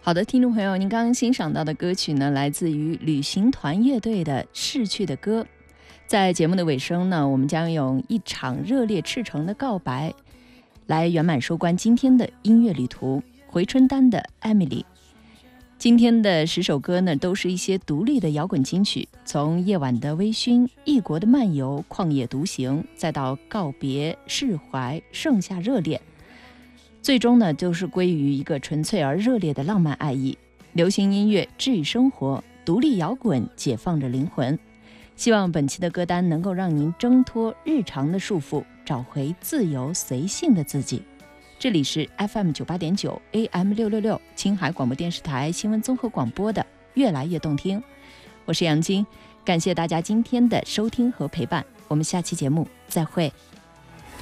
好的，听众朋友，您刚刚欣赏到的歌曲呢，来自于旅行团乐队的《逝去的歌》。在节目的尾声呢，我们将用一场热烈赤诚的告白来圆满收官今天的音乐旅途。回春丹的 Emily， 今天的10首歌呢，都是一些独立的摇滚金曲，从夜晚的微醺、异国的漫游、旷野独行，再到告别、释怀、盛夏热恋，最终呢，就是归于一个纯粹而热烈的浪漫爱意。流行音乐治愈生活，独立摇滚解放着灵魂。希望本期的歌单能够让您挣脱日常的束缚，找回自由随性的自己。这里是 FM 98.9 AM 666青海广播电视台新闻综合广播的越来越动听，我是杨晶，感谢大家今天的收听和陪伴，我们下期节目再会。